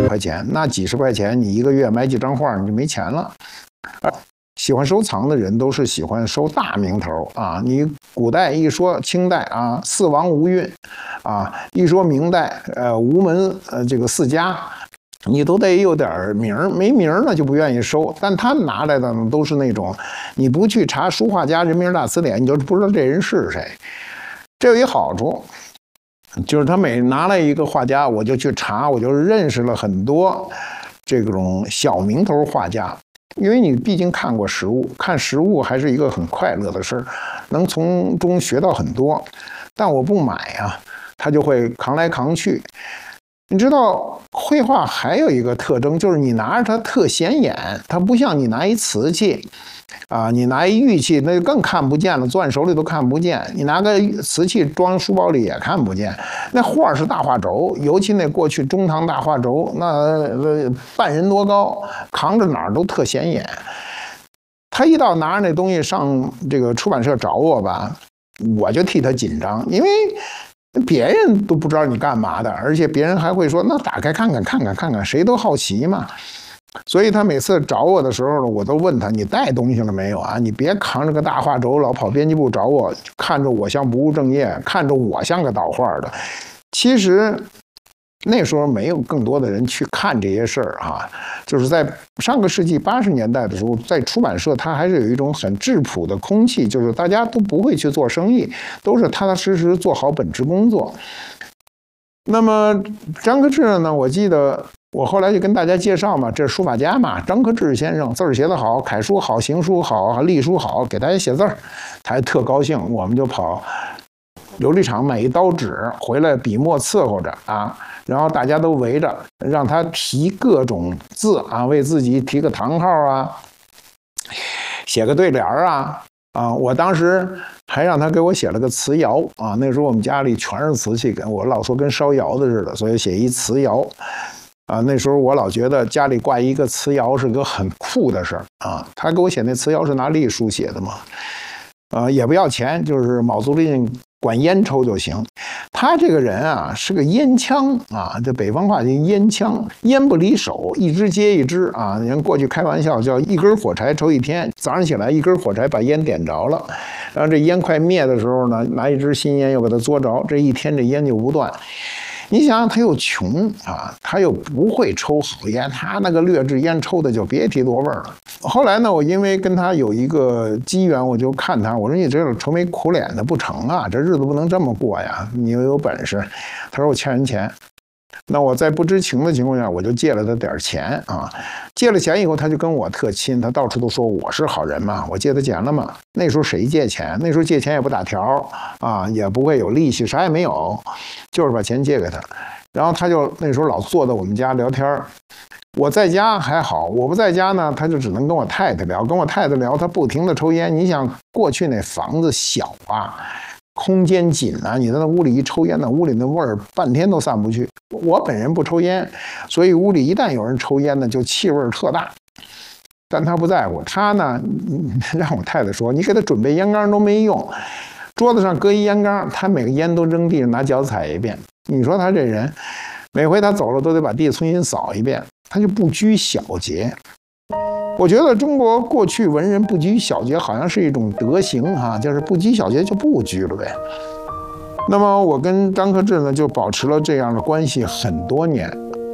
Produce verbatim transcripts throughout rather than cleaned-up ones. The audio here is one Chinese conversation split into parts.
块钱，那几十块钱你一个月买几张画你就没钱了。喜欢收藏的人都是喜欢收大名头啊！你古代一说清代啊，四王无孕啊，一说明代呃吴门呃这个四家，你都得有点名儿，没名儿呢就不愿意收。但他拿来的呢都是那种，你不去查书画家人名大词典，你就不知道这人是谁。这有一好处，就是他每拿来一个画家，我就去查，我就认识了很多这种小名头画家。因为你毕竟看过实物，看实物还是一个很快乐的事儿，能从中学到很多。但我不买啊，他就会扛来扛去。你知道，绘画还有一个特征，就是你拿着它特显眼，它不像你拿一瓷器，啊，你拿一玉器那就更看不见了，攥手里都看不见。你拿个瓷器装书包里也看不见。那画是大画轴，尤其那过去中唐大画轴，那、呃、半人多高，扛着哪儿都特显眼。他一到拿着那东西上这个出版社找我吧，我就替他紧张，因为别人都不知道你干嘛的，而且别人还会说那打开看看看看看看，谁都好奇嘛。所以他每次找我的时候呢，我都问他你带东西了没有啊？你别扛着个大画轴老跑编辑部找我，看着我像不务正业，看着我像个倒画的。其实那时候没有更多的人去看这些事儿啊，就是在上个世纪八十年代的时候，在出版社它还是有一种很质朴的空气，就是大家都不会去做生意，都是踏踏实实做好本职工作。那么张克志呢，我记得我后来就跟大家介绍嘛，这是书法家嘛，张克志先生字儿写得好，楷书好，行书好，隶书好，给大家写字儿，他还特高兴，我们就跑琉璃厂买一刀纸回来，笔墨伺候着啊，然后大家都围着，让他提各种字啊，为自己提个堂号啊，写个对联啊。啊，我当时还让他给我写了个词谣啊，那时候我们家里全是瓷器，我老说跟烧窑的似的，所以写一词谣。啊，那时候我老觉得家里挂一个词谣是个很酷的事儿啊。他给我写那词谣是拿隶书写的嘛，啊，也不要钱，就是卯足了劲管烟抽就行。他这个人啊是个烟枪啊，这北方话叫烟枪，烟不离手，一支接一支啊。人过去开玩笑叫一根火柴抽一天，早上起来一根火柴把烟点着了，然后这烟快灭的时候呢，拿一支新烟又给它嘬着，这一天这烟就不断。你想想，他又穷啊，他又不会抽好烟，他那个劣质烟抽的就别提多味儿了。后来呢，我因为跟他有一个机缘，我就看他，我说你这种愁眉苦脸的不成啊，这日子不能这么过呀，你又有本事。他说我欠人钱。那我在不知情的情况下，我就借了他点钱啊。借了钱以后，他就跟我特亲，他到处都说我是好人嘛，我借他钱了嘛。那时候谁借钱？那时候借钱也不打条啊，也不会有利息，啥也没有，就是把钱借给他。然后他就那时候老坐在我们家聊天。我在家还好，我不在家呢，他就只能跟我太太聊，跟我太太聊，他不停的抽烟。你想过去那房子小啊，空间紧啊，你在那屋里一抽烟，那屋里那味儿半天都散不去。我本人不抽烟，所以屋里一旦有人抽烟呢，就气味特大。但他不在乎，他呢让我太太说，你给他准备烟缸都没用，桌子上搁一烟缸，他每个烟都扔地上拿脚踩一遍。你说他这人，每回他走了都得把地重新扫一遍，他就不拘小节。我觉得中国过去文人不拘小节好像是一种德行哈，就是不拘小节就不拘了呗。那么我跟张克志呢就保持了这样的关系很多年。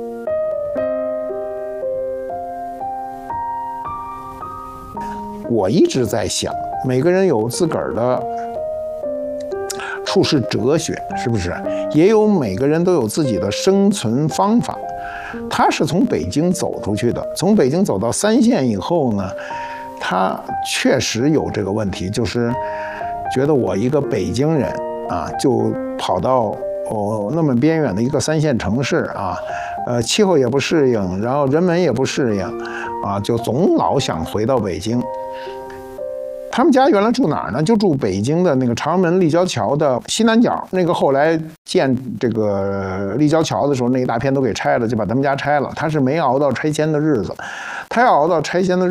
我一直在想，每个人有自个儿的处世哲学，是不是？也有每个人都有自己的生存方法。他是从北京走出去的，从北京走到三线以后呢，他确实有这个问题，就是觉得我一个北京人啊，就跑到哦那么边远的一个三线城市啊，呃气候也不适应，然后人们也不适应啊，就总老想回到北京。他们家原来住哪儿呢？就住北京的那个长安门立交桥的西南角。那个后来建这个立交桥的时候，那一大片都给拆了，就把他们家拆了。他是没熬到拆迁的日子，他要熬到拆迁的